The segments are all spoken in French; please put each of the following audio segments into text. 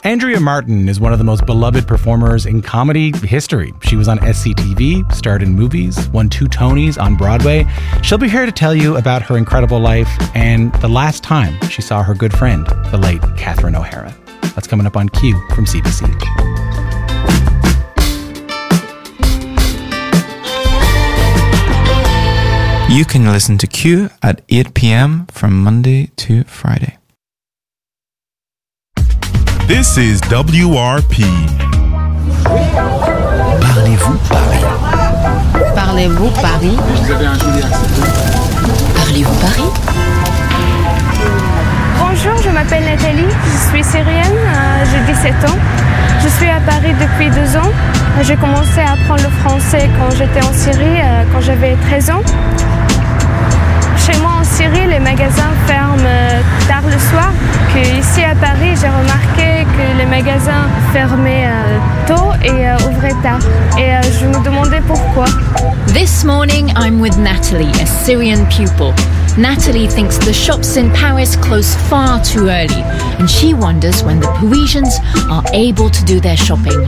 Andrea Martin is one of the most beloved performers in comedy history. She was on SCTV, starred in movies, won 2 Tonys on Broadway. She'll be here to tell you about her incredible life and the last time she saw her good friend, the late Catherine O'Hara. That's coming up on Q from CBC. You can listen to Q at 8 p.m. from Monday to Friday. This is WRP. Parlez-vous Paris? Parlez-vous Paris? Parlez-vous Paris? Bonjour, je m'appelle Nathalie, je suis syrienne, j'ai 17 ans. Je suis à Paris depuis 2 ans. J'ai commencé à apprendre le français quand j'étais en Syrie, quand j'avais 13 ans. Chez moi en Syrie, les magasins ferment tard le soir. Ici à Paris, j'ai remarqué que les magasins fermaient tôt et ouvraient tard. Et je me demandais pourquoi. This morning, I'm with Natalie, a Syrian pupil. Natalie thinks the shops in Paris close far too early, and she wonders when the Parisians are able to do their shopping.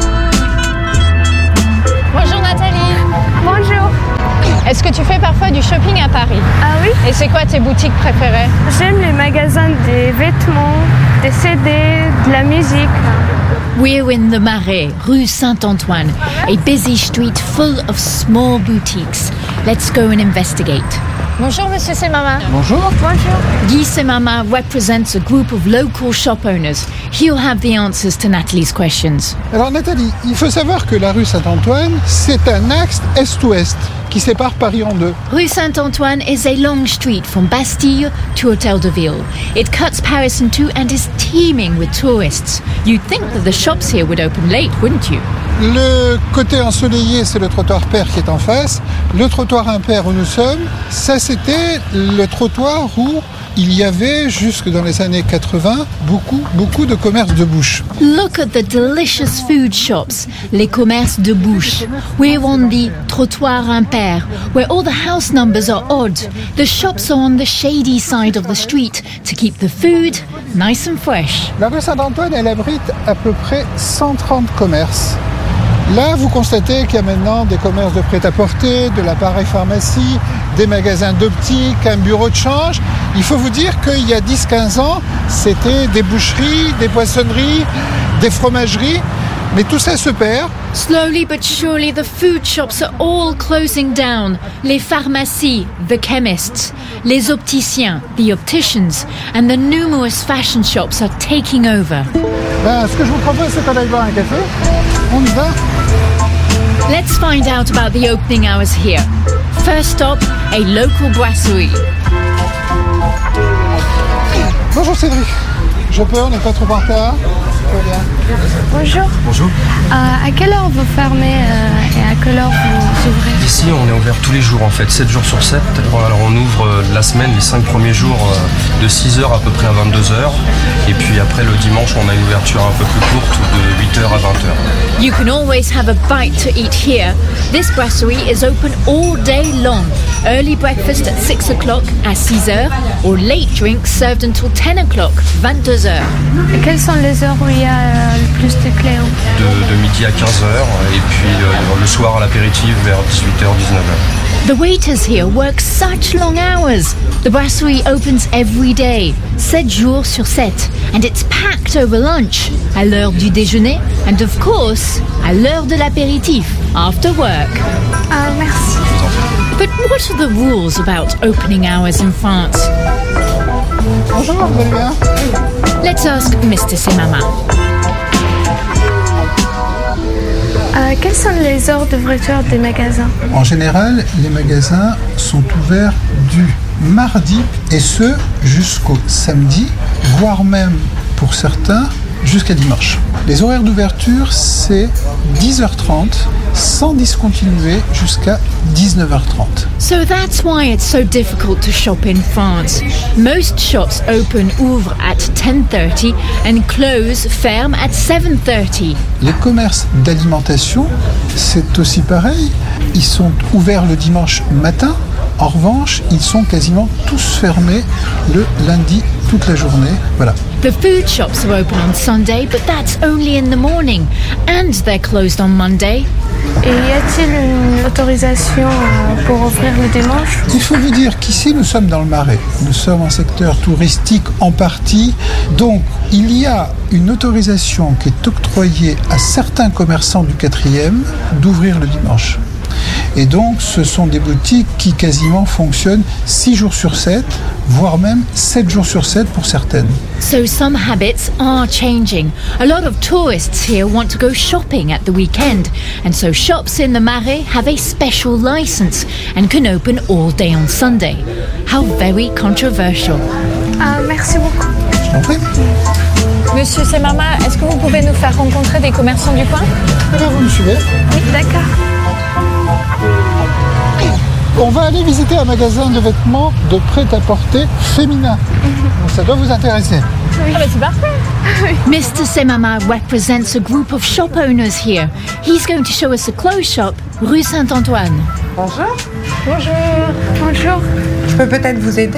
Bonjour Nathalie. Bonjour. Est-ce que tu fais parfois du shopping à Paris? Ah oui. Et c'est quoi tes boutiques préférées? J'aime les magasins des vêtements, des CD, de la musique. We're in the Marais, rue Saint-Antoine, a busy street full of small boutiques. Let's go and investigate. Bonjour Monsieur Semama. Bonjour. Bonjour. Guy Semama represents a group of local shop owners. He'll have the answers to Natalie's questions. Alors Nathalie, il faut savoir que la rue Saint-Antoine, c'est un axe est-ouest qui sépare Paris en 2. Rue Saint-Antoine is a long street from Bastille to Hôtel de Ville. It cuts Paris in 2 and is teeming with tourists. You'd think that the shops here would open late, wouldn't you? Le côté ensoleillé, c'est le trottoir pair qui est en face. Le trottoir impair où nous sommes, ça c'était le trottoir où il y avait, jusque dans les années 80, beaucoup de commerces de bouche. Look at the delicious food shops, les commerces de bouche. We're on the trottoir impair, where all the house numbers are odd. The shops are on the shady side of the street to keep the food nice and fresh. La rue Saint-Antoine, elle abrite à peu près 130 commerces. Là, vous constatez qu'il y a maintenant des commerces de prêt-à-porter, de l'appareil pharmacie, des magasins d'optique, un bureau de change. Il faut vous dire qu'il y a 10-15 ans, c'était des boucheries, des poissonneries, des fromageries. Mais tout ça se perd. Slowly but surely, the food shops are all closing down. Les pharmacies, the chemists, les opticiens, the opticians, and the numerous fashion shops are taking over. Ce que je vous propose, c'est qu'on aille boire un café. On y va. Let's find out about the opening hours here. First stop, a local brasserie. Bonjour Cédric. Je peux, on n'est pas trop en retard. Bonjour. Bonjour. À quelle heure vous fermez et à quelle heure vous ouvrez? Ici, on est ouvert tous les jours en fait, 7 jours sur 7. Alors on ouvre la semaine, les 5 premiers jours de 6h à peu près à 22h. Et puis après le dimanche, on a une ouverture un peu plus courte de 8h à 20h. You can always have a bite to eat here. This brasserie is open all day long. Early breakfast at 6 o'clock à 6h or late drinks served until 10 o'clock, 22h. Et quelles sont les heures où il y a le plus de clients? De midi à 15h et puis le soir à l'apéritif vers 18h, 19h. The waiters here work such long hours. The brasserie opens every day, 7 jours sur 7, and it's packed over lunch, à l'heure du déjeuner, and of course, à l'heure de l'apéritif, after work. Merci. But what are the rules about opening hours in France? Bonjour, vous allez bien? Let's ask Mr. Semama. Quelles sont les heures d'ouverture des magasins? En général, les magasins sont ouverts du mardi et ce jusqu'au samedi, voire même pour certains jusqu'à dimanche. Les horaires d'ouverture, c'est 10h30 sans discontinuer jusqu'à 19h30. So that's why it's so difficult to shop in France. Most shops ouvrent at 10:30 and ferment at 7:30. Les commerces d'alimentation, c'est aussi pareil. Ils sont ouverts le dimanche matin En revanche, ils sont quasiment tous fermés le lundi toute la journée. Voilà. The food shops are open on Sunday, but that's only in the morning, and they're closed on Monday. Et y a-t-il une autorisation pour ouvrir le dimanche? Il faut vous dire qu'ici, nous sommes dans le Marais. Nous sommes en secteur touristique en partie. Donc, il y a une autorisation qui est octroyée à certains commerçants du 4e d'ouvrir le dimanche. Et donc, ce sont des boutiques qui quasiment fonctionnent 6 jours sur 7, voire même 7 jours sur 7 pour certaines. So some habits are changing. A lot of tourists here want to go shopping at the weekend, and so shops in the Marais have a special license and can open all day on Sunday. How very controversial. Merci beaucoup. Je t'en prie. Monsieur Semama, est-ce que vous pouvez nous faire rencontrer des commerçants du coin? Alors, vous me suivez? Oui, d'accord. On va aller visiter un magasin de vêtements de prêt-à-porter féminin. Donc, ça doit vous intéresser. Ah bah c'est parfait. Mr. Semama represents a group of shop owners here. He's going to show us a clothes shop, rue Saint-Antoine. Bonjour, Bonjour. je peux peut-être vous aider?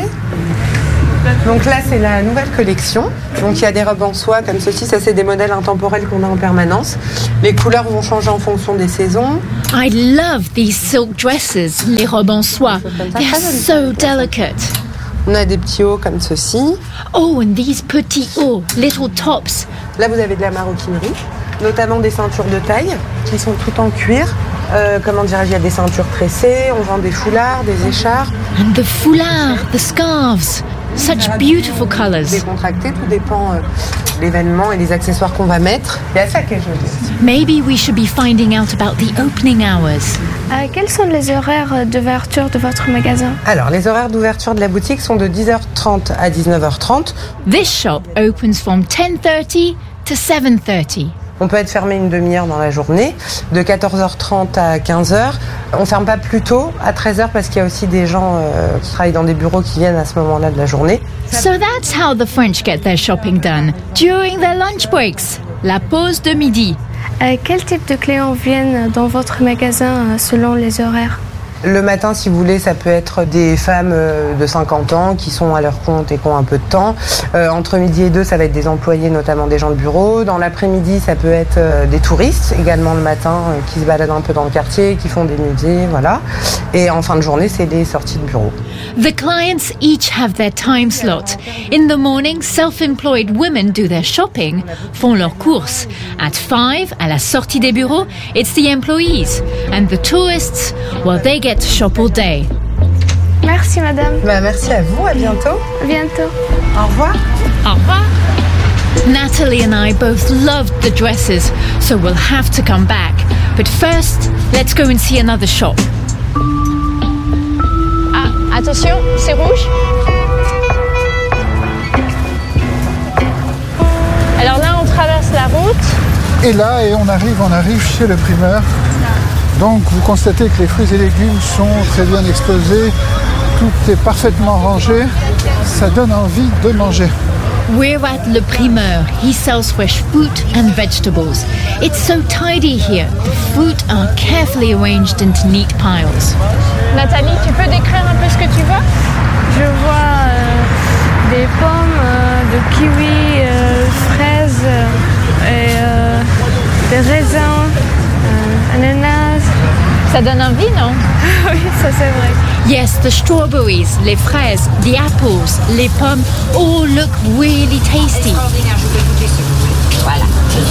Donc là, c'est la nouvelle collection. Donc il y a des robes en soie comme ceci. Ça, c'est des modèles intemporels qu'on a en permanence. Les couleurs vont changer en fonction des saisons. I love these silk dresses, les robes en soie. They're so delicate. On a des petits hauts comme ceci. Oh, and these petits hauts, little tops. Là, vous avez de la maroquinerie, notamment des ceintures de taille qui sont toutes en cuir. Il y a des ceintures tressées. On vend des foulards, des écharpes. And the foulard, the scarves. Such beautiful colors. Décontracté, tout dépend de l'événement et des accessoires qu'on va mettre. Il y a ça qui est joli. Maybe we should be finding out about the opening hours. Quels sont les horaires d'ouverture de votre magasin? Alors, les horaires d'ouverture de la boutique sont de 10h30 à 19h30. This shop opens from 10:30 to 7:30. On peut être fermé une demi-heure dans la journée, de 14h30 à 15h. On ferme pas plus tôt, à 13h, parce qu'il y a aussi des gens qui travaillent dans des bureaux qui viennent à ce moment-là de la journée. So that's how the French get their shopping done, during their lunch breaks, la pause de midi. Quel type de clients viennent dans votre magasin selon les horaires? Le matin, si vous voulez, ça peut être des femmes de 50 ans qui sont à leur compte et qui ont un peu de temps. Entre midi et 2, ça va être des employés, notamment des gens de bureau. Dans l'après-midi, ça peut être des touristes, également le matin, qui se baladent un peu dans le quartier, qui font des musées, voilà. Et en fin de journée, c'est des sorties de bureau. The clients each have their time slot. In the morning, self-employed women do their shopping, font leurs courses. At 5, à la sortie des bureaux, it's the employees. And the tourists, well, they get to shop all day. Merci madame. Merci à vous, à bientôt. À bientôt. Au revoir. Au revoir. Natalie and I both loved the dresses, so we'll have to come back. But first, let's go and see another shop. Ah, attention, c'est rouge. Alors là, on traverse la route. Et là, on arrive chez le primeur. Donc, vous constatez que les fruits et légumes sont très bien exposés. Tout est parfaitement rangé. Ça donne envie de manger. We're at Le Primeur. He sells fresh fruit and vegetables. It's so tidy here. The fruit are carefully arranged into neat piles. Nathalie, tu peux décrire un peu ce que tu vois? Je vois des pommes, de kiwis, fraises, et des raisins, ananas. Ça donne envie, non? Oui, ça c'est vrai. Yes, the strawberries, les fraises, the apples, les pommes, all look really tasty. Voilà.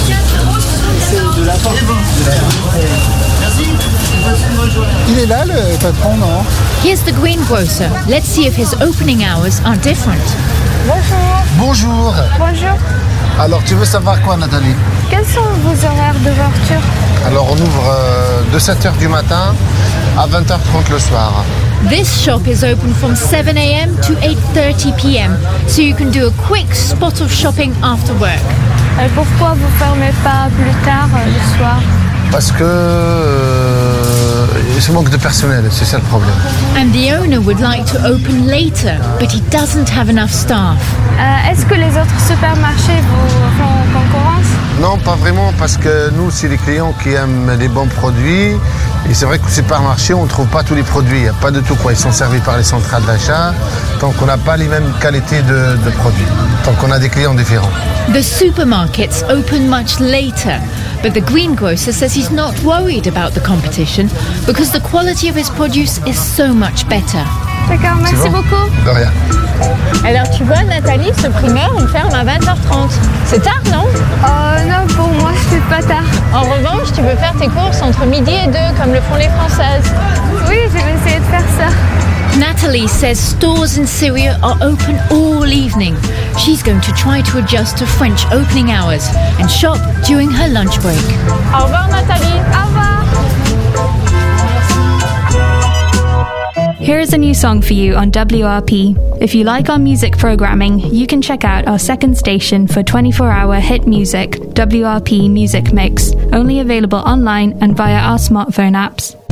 Il est là, le patron, non? Here's the greengrocer. Let's see if his opening hours are different. Bonjour. Bonjour. Alors, tu veux savoir quoi, Nathalie? Quels sont vos horaires d'ouverture? Alors, on ouvre de 7h du matin à 20h30 le soir. This shop is open from 7 a.m. to 8:30 p.m. so you can do a quick spot of shopping after work. Pourquoi vous fermez pas plus tard le soir? Parce que il se manque de personnel, c'est ça le problème. And the owner would like to open later, but he doesn't have enough staff. Est-ce que les autres supermarchés vous font concurrence? Non, pas vraiment, parce que nous, c'est les clients qui aiment les bons produits. Et c'est vrai qu'au supermarché, on ne trouve pas tous les produits. Il n'y a pas de tout, quoi. Ils sont servis par les centrales d'achat. Donc, on n'a pas les mêmes qualités de produits. Donc, on a des clients différents. The supermarkets open much later, but the greengrocer says he's not worried about the competition because the quality of his produce is so much better. D'accord, merci beaucoup. De rien. Alors tu vois Nathalie, ce primeur il ferme à 20h30. C'est tard, non? Non, pour moi c'est pas tard. En revanche, tu peux faire tes courses entre midi et 2 comme le font les Françaises. Oui, je vais essayer de faire ça. Natalie says stores in Syria are open all evening. She's going to try to adjust to French opening hours and shop during her lunch break. Au revoir Nathalie. Au revoir. Here is a new song for you on WRP. If you like our music programming, you can check out our second station for 24-hour hit music, WRP Music Mix, only available online and via our smartphone apps.